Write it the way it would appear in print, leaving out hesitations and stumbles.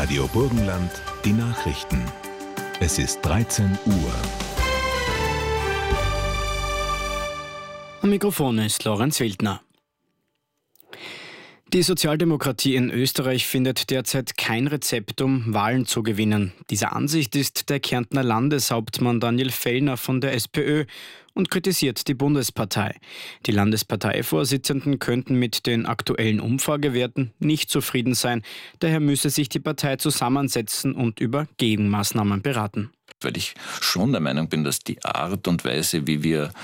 Radio Burgenland, die Nachrichten. Es ist 13 Uhr. Am Mikrofon ist Lorenz Wildner. Die Sozialdemokratie in Österreich findet derzeit kein Rezept, um Wahlen zu gewinnen. Dieser Ansicht ist der Kärntner Landeshauptmann Daniel Fellner von der SPÖ und kritisiert die Bundespartei. Die Landesparteivorsitzenden könnten mit den aktuellen Umfragewerten nicht zufrieden sein. Daher müsse sich die Partei zusammensetzen und über Gegenmaßnahmen beraten. Weil ich schon der Meinung bin, dass die Art und Weise, wie wir